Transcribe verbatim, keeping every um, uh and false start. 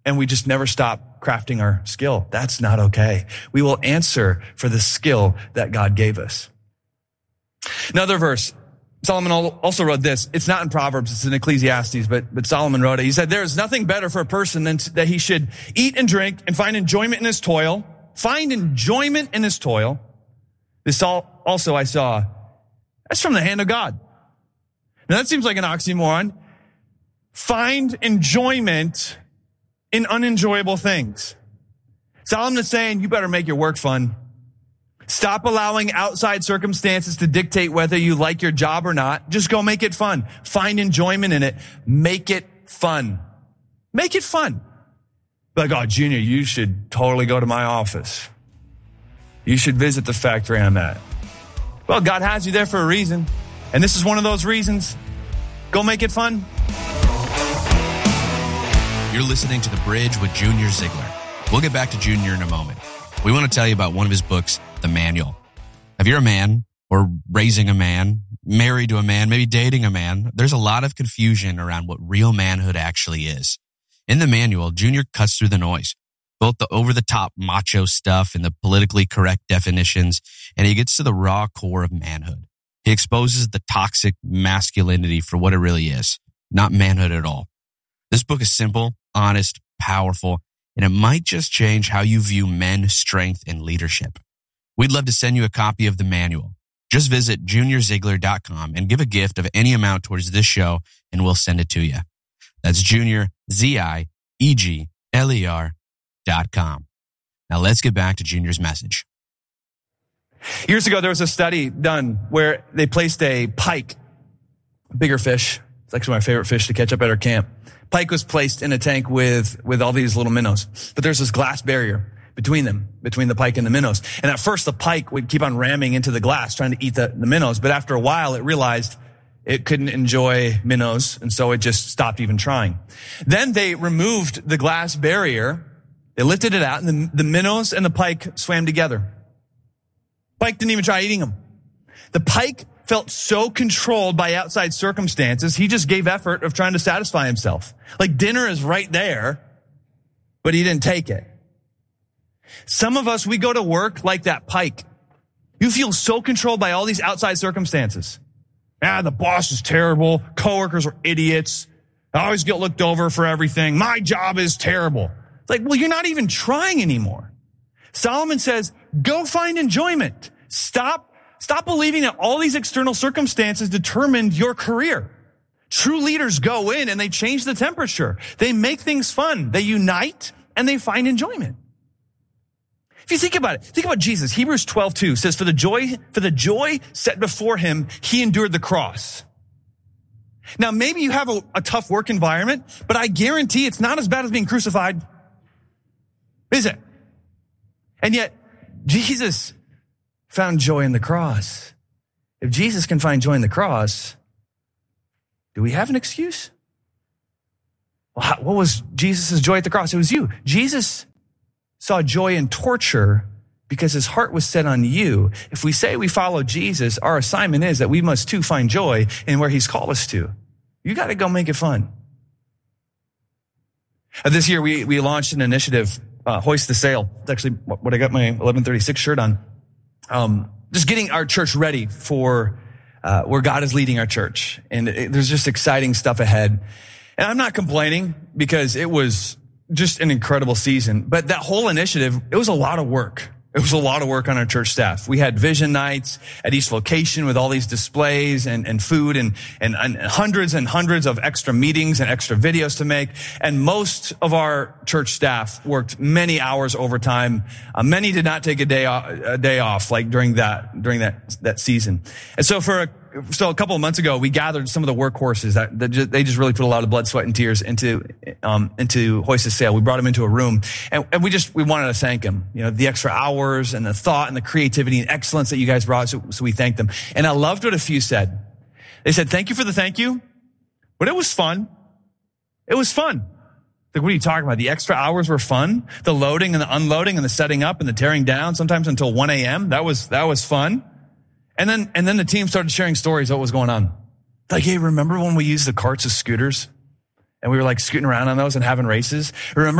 and we just never stop crafting our skill. That's not okay. We will answer for the skill that God gave us. Another verse, Solomon also wrote this. It's not in Proverbs, it's in Ecclesiastes, but, but Solomon wrote it. He said, there is nothing better for a person than to, that he should eat and drink and find enjoyment in his toil. Find enjoyment in his toil. This all, also I saw, that's from the hand of God. Now that seems like an oxymoron. Find enjoyment in unenjoyable things. Solomon is saying, you better make your work fun. Stop allowing outside circumstances to dictate whether you like your job or not. Just go make it fun. Find enjoyment in it. Make it fun. Make it fun. Like, oh, Junior, you should totally go to my office. You should visit the factory I'm at. Well, God has you there for a reason. And this is one of those reasons. Go make it fun. You're listening to The Bridge with Junior Ziegler. We'll get back to Junior in a moment. We want to tell you about one of his books, The Manual. If you're a man or raising a man, married to a man, maybe dating a man, there's a lot of confusion around what real manhood actually is. In The Manual, Junior cuts through the noise, both the over-the-top macho stuff and the politically correct definitions, and he gets to the raw core of manhood. He exposes the toxic masculinity for what it really is, not manhood at all. This book is simple, honest, powerful, and it might just change how you view men, strength, and leadership. We'd love to send you a copy of The Manual. Just visit junior ziegler dot com and give a gift of any amount towards this show, and we'll send it to you. That's Junior, Z I E G L E R dot com. Now let's get back to Junior's message. Years ago, there was a study done where they placed a pike, a bigger fish. It's actually my favorite fish to catch up at our camp. Pike was placed in a tank with, with all these little minnows. But there's this glass barrier between them, between the pike and the minnows. And at first, the pike would keep on ramming into the glass, trying to eat the, the minnows. But after a while, it realized it couldn't enjoy minnows, and so it just stopped even trying. Then they removed the glass barrier. They lifted it out, and the, the minnows and the pike swam together. Pike didn't even try eating them. The pike felt so controlled by outside circumstances, he just gave effort of trying to satisfy himself. Like dinner is right there, but he didn't take it. Some of us, we go to work like that pike. You feel so controlled by all these outside circumstances. Ah, the boss is terrible. Coworkers are idiots. I always get looked over for everything. My job is terrible. It's like, well, you're not even trying anymore. Solomon says, go find enjoyment. Stop Stop believing that all these external circumstances determined your career. True leaders go in and they change the temperature. They make things fun. They unite and they find enjoyment. If you think about it, think about Jesus. Hebrews twelve two says, for the joy, for the joy set before him, he endured the cross. Now, maybe you have a, a tough work environment, but I guarantee it's not as bad as being crucified. Is it? And yet, Jesus found joy in the cross. If Jesus can find joy in the cross, do we have an excuse? Well, how, what was Jesus' joy at the cross? It was you. Jesus saw joy in torture because his heart was set on you. If we say we follow Jesus, our assignment is that we must too find joy in where he's called us to. You got to go make it fun. Uh, this year, we, we launched an initiative, uh, Hoist the Sail. It's actually what I got my eleven thirty-six shirt on. Um, just getting our church ready for, uh, where God is leading our church. And it, there's just exciting stuff ahead. And I'm not complaining because it was just an incredible season. But that whole initiative, it was a lot of work. It was a lot of work on our church staff. We had vision nights at each location with all these displays and, and food and, and, and hundreds and hundreds of extra meetings and extra videos to make. And most of our church staff worked many hours overtime. Uh, many did not take a day off, a day off like during that, during that, that season. And so for a So a couple of months ago, we gathered some of the workhorses that, that just, they just really put a lot of blood, sweat, and tears into um, into Hoist the Sail. We brought them into a room, and, and we just we wanted to thank them. You know, the extra hours and the thought and the creativity and excellence that you guys brought. So, so we thanked them. And I loved what a few said. They said, "Thank you for the thank you, but it was fun. It was fun." Like, what are you talking about? The extra hours were fun. The loading and the unloading and the setting up and the tearing down, sometimes until one a.m. That was that was fun. And then, and then the team started sharing stories of what was going on. Like, hey, remember when we used the carts as scooters? And we were like scooting around on those and having races? Remember